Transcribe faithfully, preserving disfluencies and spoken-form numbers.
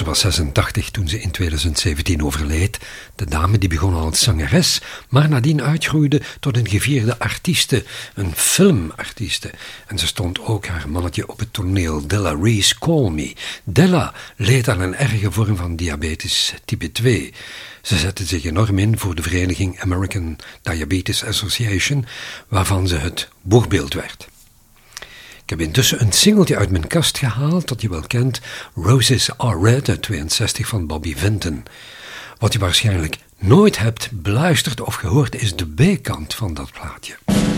was zesentachtig toen ze in tweeduizend zeventien overleed. De dame die begon als zangeres, maar nadien uitgroeide tot een gevierde artieste, een filmartieste. En ze stond ook haar mannetje op het toneel, Della Reese Call Me. Della leed aan een erge vorm van diabetes type twee. Ze zette zich enorm in voor de vereniging American Diabetes Association, waarvan ze het boegbeeld werd. Ik heb intussen een singeltje uit mijn kast gehaald dat je wel kent, Roses Are Red uit tweeënzestig van Bobby Vinton. Wat je waarschijnlijk nooit hebt beluisterd of gehoord is de B-kant van dat plaatje.